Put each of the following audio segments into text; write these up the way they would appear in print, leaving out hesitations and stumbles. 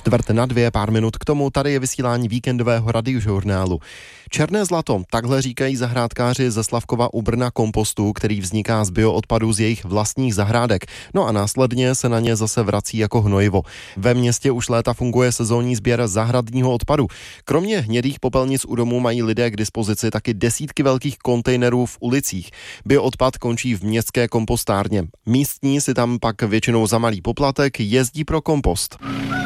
1:45, pár minut k tomu, tady je vysílání víkendového radiožurnálu. Černé zlato, takhle říkají zahrádkáři ze Slavkova u Brna kompostu, který vzniká z bioodpadů z jejich vlastních zahrádek. No a následně se na ně zase vrací jako hnojivo. Ve městě už léta funguje sezónní sběr zahradního odpadu. Kromě hnědých popelnic u domů mají lidé k dispozici taky desítky velkých kontejnerů v ulicích. Bioodpad končí v městské kompostárně. Místní si tam pak většinou za malý poplatek jezdí pro kompost.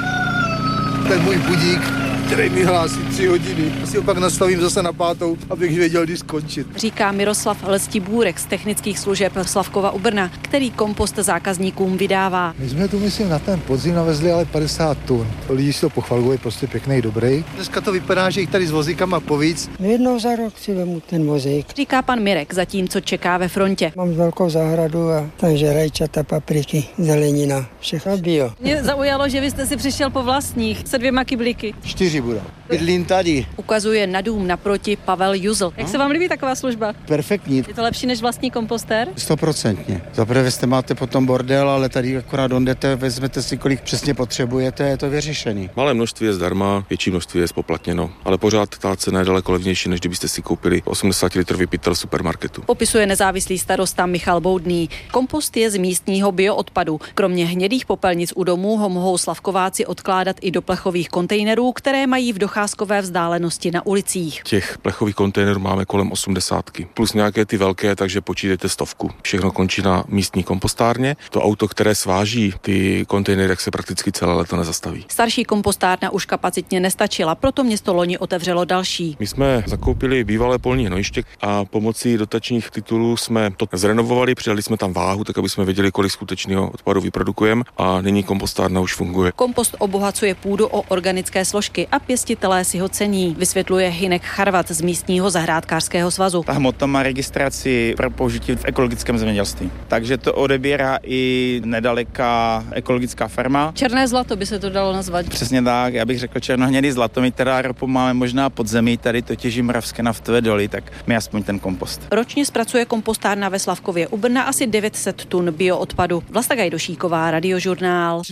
Ten můj budík, který mi hlásí 3 hodiny. Si ho pak nastavím zase na 5, abych věděl, kdy skončit. Říká Miroslav Lstibůrek z technických služeb Slavkova u Brna, který kompost zákazníkům vydává. My jsme tu, myslím, na ten podzim navezli ale 50 tun. Lidi si to pochvalují, prostě pěkný, dobrý. Dneska to vypadá, že jich tady s vozíkama povíc. Jednou za rok si vemu ten vozík. Říká pan Mirek, zatímco čeká ve frontě. Mám velkou zahradu a takže rajčata, papriky, zelenina, všechno bio. Mě zaujalo, že vy jste si přišel po vlastních se 2 kyblíky. 4 budou. Bydlím tady. Ukazuje na dům naproti Pavel Juzl. Jak se vám líbí taková služba? Perfektní. Je to lepší než vlastní kompostér? 100%. Zaprvé jste máte potom bordel, ale tady akorát jdete, vezmete si, kolik přesně potřebujete, je to vyřešený. Malé množství je zdarma, větší množství je spoplatněno, ale pořád ta cena je daleko levnější, než kdybyste si koupili 80-litrový pytel v supermarketu. Popisuje nezávislý starosta Michal Boudný. Kompost je z místního bioodpadu. Kromě hnědých popelnic u domů ho mohou slavkováci odkládat i do plechových kontejnerů, které mají v docházkové vzdálenosti na ulicích. Těch plechových kontejnerů máme kolem 80, plus nějaké ty velké, takže počítejte 100. Všechno končí na místní kompostárně. To auto, které sváží ty kontejnery, tak se prakticky celé léto nezastaví. Starší kompostárna už kapacitně nestačila, proto město loni otevřelo další. My jsme zakoupili bývalé polní hnojiště a pomocí dotačních titulů jsme to zrenovovali, přidali jsme tam váhu, tak aby jsme věděli, kolik skutečného odpadu vyprodukujeme, a nyní kompostárna už funguje. Kompost obohacuje půdu o organické složky a pěstitelé si ho cení, vysvětluje Hynek Charvat z místního zahrádkářského svazu. Ta hmota má registraci pro použití v ekologickém zemědělství. Takže to odebírá i nedaleká ekologická farma. Černé zlato by se to dalo nazvat. Přesně tak, já bych řekl černohnědý zlato. My teda ropu máme možná pod zemí, tady to těží moravské naftové doly, tak my aspoň ten kompost. Ročně zpracuje kompostárna ve Slavkově u Brna asi 900 tun bioodpadu. Vlasta Gajdošíková, Radiožurnál.